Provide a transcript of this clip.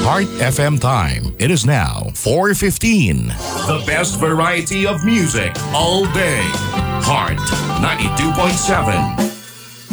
Heart FM time. It is now 4:15. The best variety of music all day. Heart 92.7.